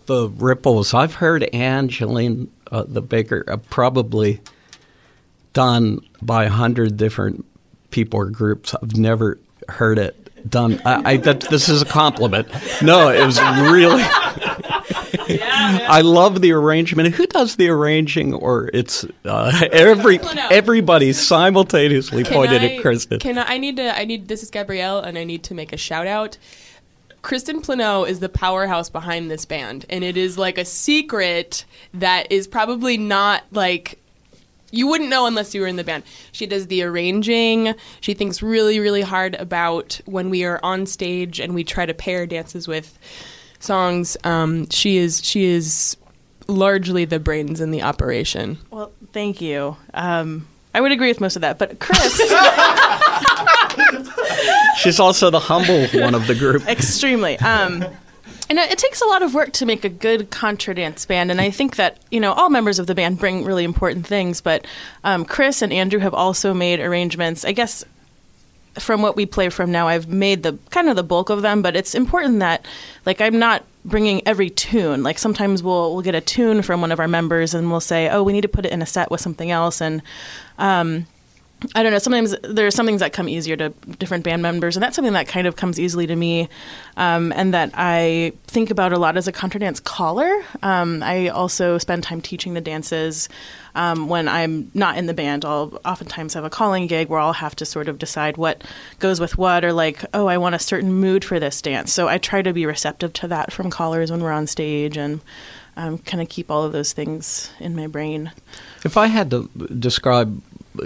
the ripples. I've heard Angeline, the baker, probably done by 100 different people or groups. I've never heard it done. This is a compliment. No, it was really... I love the arrangement. Who does the arranging? Or it's everybody simultaneously pointed at Kristen. This is Gabrielle, and I need to make a shout out. Kristen Plano is the powerhouse behind this band, and it is like a secret that is probably not like you wouldn't know unless you were in the band. She does the arranging. She thinks really, really hard about when we are on stage and we try to pair dances with songs. She is largely the brains in the operation. Well, thank you. I would agree with most of that, but Chris... She's also the humble one of the group. Extremely. And it takes a lot of work to make a good contra dance band, and I think that, all members of the band bring really important things, but Chris and Andrew have also made arrangements. I guess from what we play from now, I've made the bulk of them, but it's important that, I'm not bringing every tune. Sometimes we'll get a tune from one of our members and we'll say, oh, we need to put it in a set with something else, and I don't know, sometimes there are some things that come easier to different band members, and that's something that kind of comes easily to me, and that I think about a lot as a contra dance caller. I also spend time teaching the dances. When I'm not in the band, I'll oftentimes have a calling gig where I'll have to sort of decide what goes with what, or I want a certain mood for this dance. So I try to be receptive to that from callers when we're on stage, and kind of keep all of those things in my brain. If I had to describe,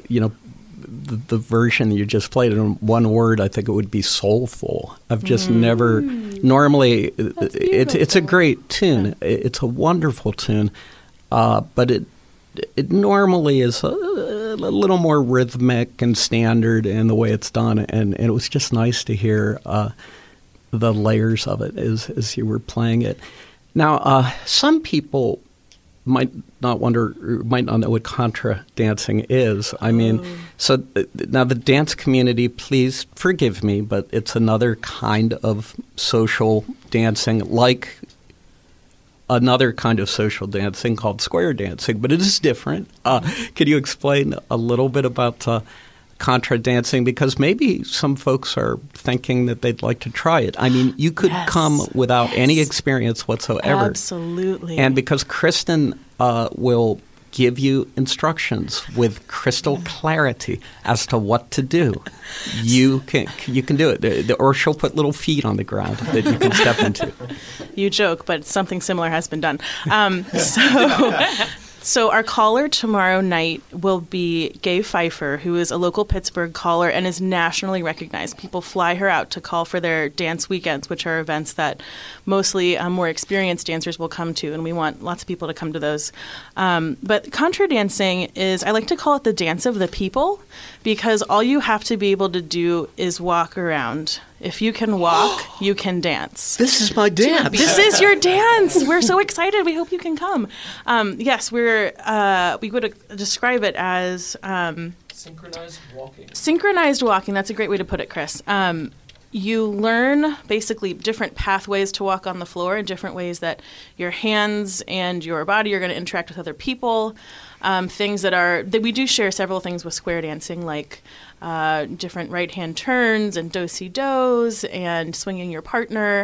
the version you just played in one word, I think it would be soulful. I've just never normally. It's a great tune. It's a wonderful tune, but it normally is a little more rhythmic and standard in the way it's done, and it was just nice to hear the layers of it as you were playing it. Now, some people might not know what contra dancing is. I mean, so now the dance community, please forgive me, but it's another kind of social dancing, like another kind of social dancing called square dancing, but it is different. Could you explain a little bit about contra dancing? Because maybe some folks are thinking that they'd like to try it. I mean, you could come without any experience whatsoever. Absolutely. And because Kristen will give you instructions with crystal clarity as to what to do, you can do it. Or she'll put little feet on the ground that you can step into. You joke, but something similar has been done. So our caller tomorrow night will be Gay Pfeiffer, who is a local Pittsburgh caller and is nationally recognized. People fly her out to call for their dance weekends, which are events that mostly more experienced dancers will come to, and we want lots of people to come to those. But contra dancing is, I like to call it the dance of the people, because all you have to be able to do is walk around. If you can walk, you can dance. This is my dance. This is your dance. We're so excited. We hope you can come. Yes, we would describe it as synchronized walking. Synchronized walking. That's a great way to put it, Chris. You learn basically different pathways to walk on the floor and different ways that your hands and your body are going to interact with other people. Things that we do share several things with square dancing, like different right-hand turns and do-si-dos and swinging your partner.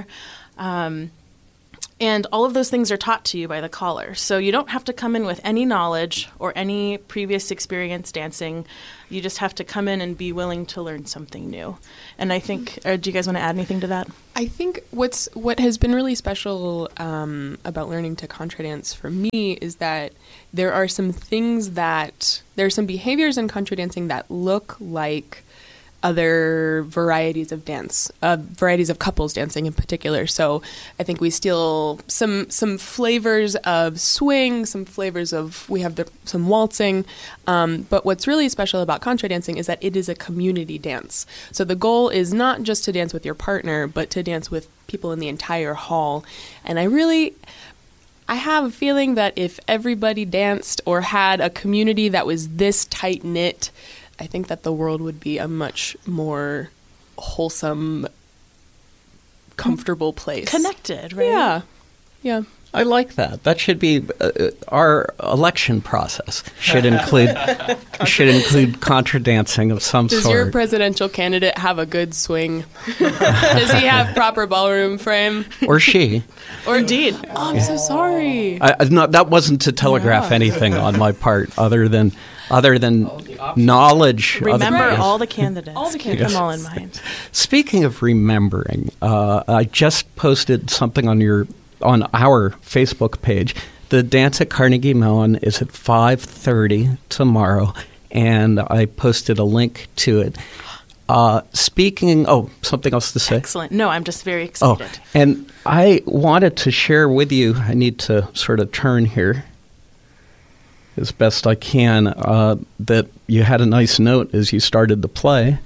And all of those things are taught to you by the caller. So you don't have to come in with any knowledge or any previous experience dancing. You just have to come in and be willing to learn something new. And I think, do you guys want to add anything to that? I think what has been really special about learning to contra dance for me is that there are some behaviors in contra dancing that look like other varieties of dance, varieties of couples dancing in particular. So I think we steal some flavors of swing, some flavors of, some waltzing. But what's really special about contra dancing is that it is a community dance. So the goal is not just to dance with your partner, but to dance with people in the entire hall. And I have a feeling that if everybody danced or had a community that was this tight-knit, I think that the world would be a much more wholesome, comfortable place. Connected, right? Yeah. I like that. That should be our election process. Should include contra dancing of some Does sort. your presidential candidate have a good swing? Does he have proper ballroom frame? Or she? Or indeed. Oh, I'm so sorry. That wasn't to telegraph anything on my part, other than knowledge. Remember of all the candidates. All the Keep them all in mind. Speaking of remembering, I just posted something on our Facebook page. The dance at Carnegie Mellon is at 5:30 tomorrow, and I posted a link to it. Something else to say? Excellent. No, I'm just very excited. Oh, and I wanted to share with you, I need to sort of turn here as best I can, that you had a nice note as you started to play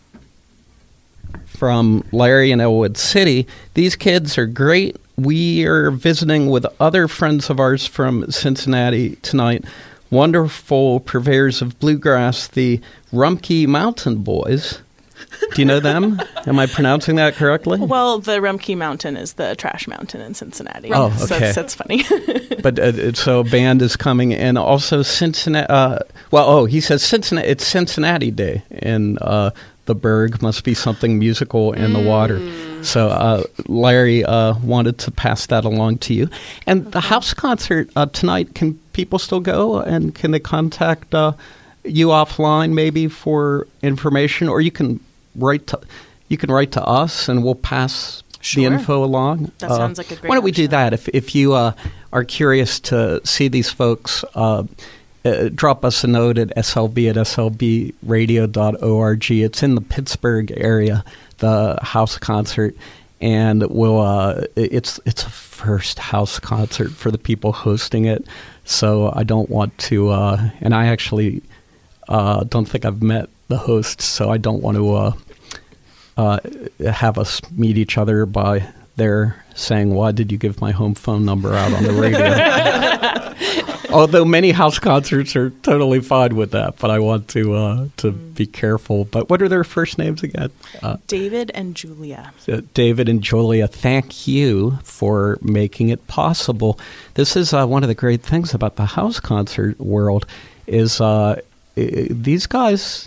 from Larry in Elwood City. These kids are great. We are visiting with other friends of ours from Cincinnati tonight. Wonderful purveyors of bluegrass, the Rumpke Mountain Boys. Do you know them? Am I pronouncing that correctly? Well, the Rumpke Mountain is the trash mountain in Cincinnati. Oh, okay. So that's funny. But so a band is coming, and also Cincinnati. He says Cincinnati. It's Cincinnati Day, and the Berg must be something musical in the water. So Larry wanted to pass that along to you. And the house concert tonight, can people still go? And can they contact you offline maybe for information? Or you can write to us and we'll pass the info along. That sounds like a great Why don't we do option. that? If you are curious to see these folks, drop us a note at slb@slbradio.org. It's in the Pittsburgh area, the house concert, and it's a first house concert for the people hosting it. So I don't want to, and I actually don't think I've met the hosts, so I don't want to have us meet each other by their saying, "Why did you give my home phone number out on the radio?" Although many house concerts are totally fine with that, but I want to be careful. But what are their first names again? David and Julia. David and Julia, thank you for making it possible. This is one of the great things about the house concert world is these guys,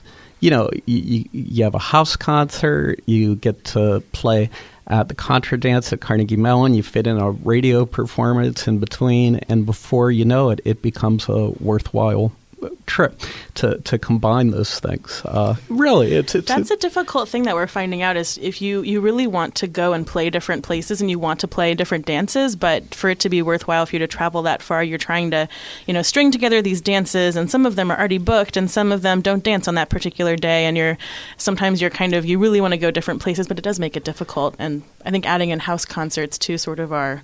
you have a house concert, you get to play at the Contra Dance at Carnegie Mellon, you fit in a radio performance in between, and before you know it, it becomes a worthwhile trip to combine those things. Really, that's a difficult thing that we're finding out is if you really want to go and play different places and you want to play different dances, but for it to be worthwhile for you to travel that far, you're trying to, string together these dances, and some of them are already booked and some of them don't dance on that particular day, and you really want to go different places, but it does make it difficult. And I think adding in house concerts to sort of our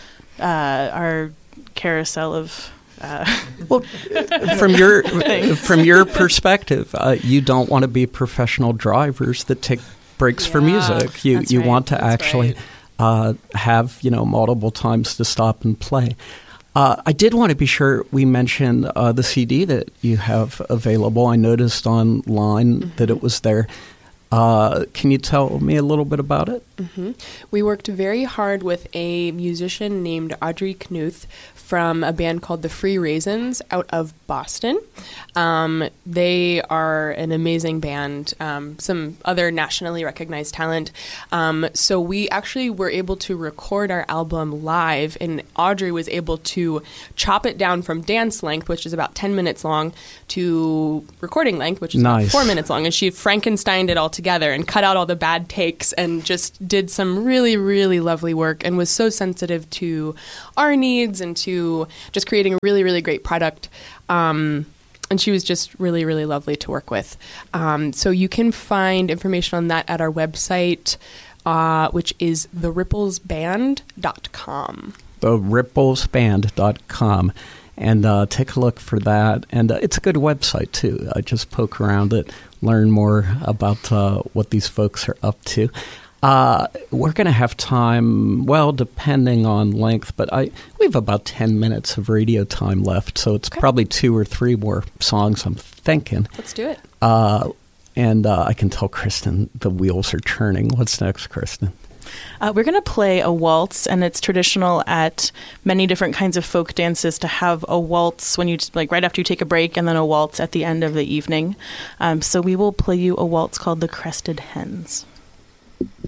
carousel of from your perspective, you don't want to be professional drivers that take breaks for music. You want to actually have multiple times to stop and play. I did want to be sure we mentioned the CD that you have available. I noticed online that it was there. Can you tell me a little bit about it? Mm-hmm. We worked very hard with a musician named Audrey Knuth from a band called the Free Raisins out of Boston. They are an amazing band, some other nationally recognized talent. So we actually were able to record our album live, and Audrey was able to chop it down from dance length, which is about 10 minutes long, to recording length, which is about 4 minutes long. And she Frankensteined it all together and cut out all the bad takes and just did some really, really lovely work and was so sensitive to our needs and to just creating a really, really great product. And she was just really, really lovely to work with. So you can find information on that at our website, which is theripplesband.com. Theripplesband.com. And take a look for that. And it's a good website, too. Just poke around it, learn more about what these folks are up to. We're going to have time, depending on length, but we have about 10 minutes of radio time left, so it's probably 2 or 3 more songs, I'm thinking. Let's do it. And I can tell Kristen the wheels are turning. What's next, Kristen? We're going to play a waltz, and it's traditional at many different kinds of folk dances to have a waltz when you right after you take a break, and then a waltz at the end of the evening. So we will play you a waltz called the Crested Hens.